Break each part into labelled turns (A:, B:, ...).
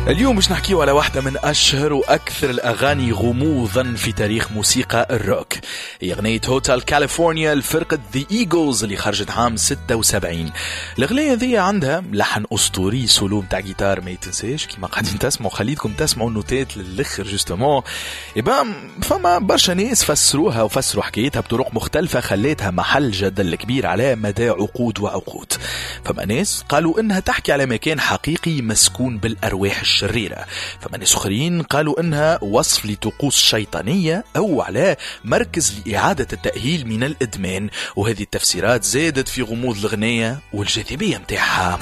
A: اليوم مش نحكيو على واحدة من أشهر وأكثر الأغاني غموضا في تاريخ موسيقى الروك. هي أغنية هوتيل كاليفورنيا لفرقة The Eagles اللي خرجت عام 76. الأغنية ذي عندها لحن أسطوري، سولو متاع جيتار ما يتنساش كما قاعدين تسمعوا. خليتكم تسمعوا النوتات للآخر جوستومون. يبقى فما برشا ناس فسروها وفسروا حكايتها بطرق مختلفة خليتها محل جدل كبير على مدى عقود وعقود. فما ناس قالوا إنها تحكي على مكان حقيقي مسكون بالأرواح الشريرة، فما ناس أخرين قالوا إنها وصف لطقوس شيطانية أو على مركز لإعادة التأهيل من الإدمان. وهذه التفسيرات زادت في غموض الأغنية والجاذبية متاعها.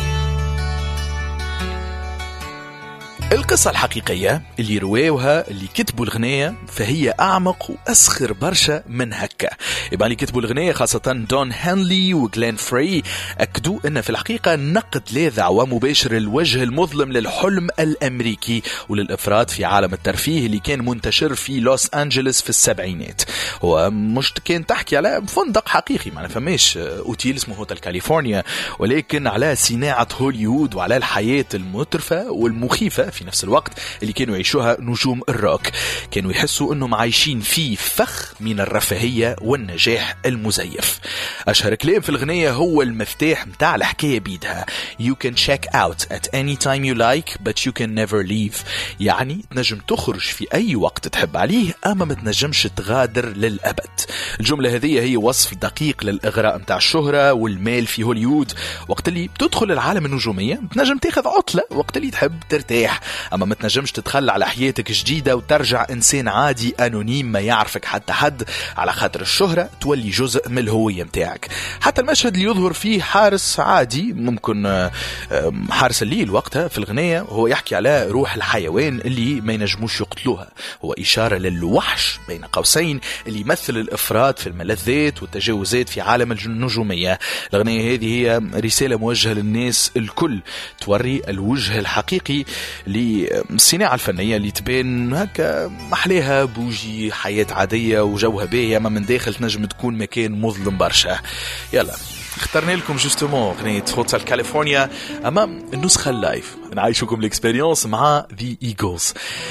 A: القصة الحقيقية اللي رواوها اللي كتبوا الغنية فهي أعمق وأسخر برشا من هكا. يبقى اللي كتبوا الغنية خاصة دون هانلي وغلين فري أكدوا أن في الحقيقة نقد لاذع ومباشر الوجه المظلم للحلم الأمريكي وللإفراط في عالم الترفيه اللي كان منتشر في لوس أنجلس في السبعينات. هو مش كان تحكي على فندق حقيقي، ما فماش أوتيل اسمه هوتيل كاليفورنيا، ولكن على صناعة هوليوود وعلى الحياة المترفة والمخيفة في نفس الوقت اللي كانوا يعيشوها نجوم الروك. كانوا يحسوا انهم عايشين في فخ من الرفاهية والنجاح المزيف. اشهر كلام في الغنية هو المفتاح متاع الحكاية بيدها You can check out at any time you like but you can never leave. يعني تنجم تخرج في اي وقت تحب عليه اما ما تنجمش تغادر للابد. الجملة هذه هي وصف دقيق للاغراء متاع الشهرة والمال في هوليوود. وقت اللي بتدخل العالم النجومية تنجم تاخذ عطلة وقت اللي تحب ترتاح، أما ما تنجمش تتخلى على حياتك جديدة وترجع إنسان عادي أنونيم ما يعرفك حتى حد، على خاطر الشهرة تولي جزء من الهوية متاعك. حتى المشهد اللي يظهر فيه حارس عادي ممكن حارس الليل وقتها في الغنية هو يحكي على روح الحيوان اللي ما ينجموش يقتلوها، هو إشارة للوحش بين قوسين اللي يمثل الإفراط في الملذات والتجاوزات في عالم النجومية. الغنية هذه هي رسالة موجهة للناس الكل، توري الوجه الحقيقي للصناعة الفنية اللي تبين هكا محليها بوجي حياة عادية وجوها باهية، أما من داخل تنجم تكون مكان مظلم برشا. يلا اخترنا لكم جوستومون غنية هوتيل كاليفورنيا أما النسخة اللايف، نعيشكم الإكسبيرينس مع The Eagles.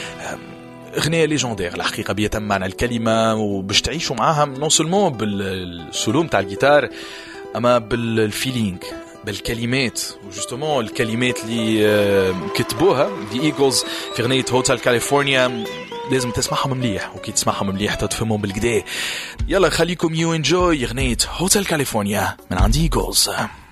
A: غنية ليجندير الحقيقة بيتم معنى الكلمة، وباش تعيشوا معاها نون سولمون بالسولو متاع الجيتار أما بالفيلينج بالكلمات. وجوستومون الكلمات اللي كتبوها The Eagles في غنية هوتيل كاليفورنيا لازم تسمعهم مليح، وكي تسمعهم مليح تفهمهم بالكدا. يلا خليكم يو انجوي غنية هوتيل كاليفورنيا من عند Eagles.